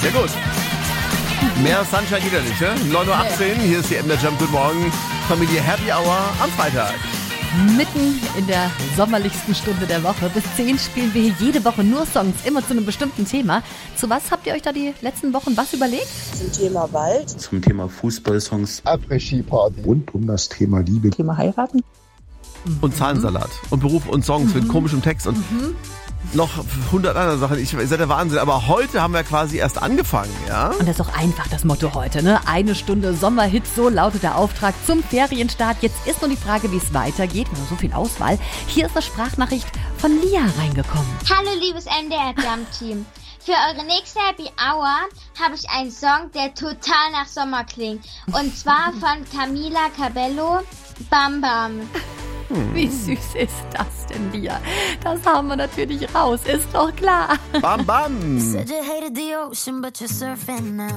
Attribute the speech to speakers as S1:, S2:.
S1: Sehr gut. Mehr Sunshine geht ja nicht, ne? 9:18 Uhr, hier ist die MDR Jump. Guten Morgen. Familie Happy Hour am Freitag.
S2: Mitten in der sommerlichsten Stunde der Woche. Bis 10 spielen wir hier jede Woche nur Songs, immer zu einem bestimmten Thema. Zu was habt ihr euch da die letzten Wochen was überlegt?
S3: Zum Thema Wald.
S4: Zum Thema Fußballsongs.
S5: Après-Ski-Party.
S6: Rund um das Thema Liebe.
S3: Thema heiraten.
S1: Und Zahlensalat. Und Beruf und Songs mit komischem Text und noch 100 andere Sachen. Ihr seid der Wahnsinn. Aber heute haben wir quasi erst angefangen, ja?
S2: Und das ist auch einfach das Motto heute, ne? 1 Stunde Sommerhits, so lautet der Auftrag zum Ferienstart. Jetzt ist nur die Frage, wie es weitergeht. Wir haben so viel Auswahl. Hier ist eine Sprachnachricht von Lia reingekommen.
S7: Hallo liebes MDR Jump Team. Für eure nächste Happy Hour habe ich einen Song, der total nach Sommer klingt. Und zwar von Camila Cabello, Bam Bam.
S2: Wie süß ist das denn, Lia? Das haben wir natürlich raus, ist doch klar.
S1: Bam, bam.
S8: Said you hated the ocean, but you're surfing now.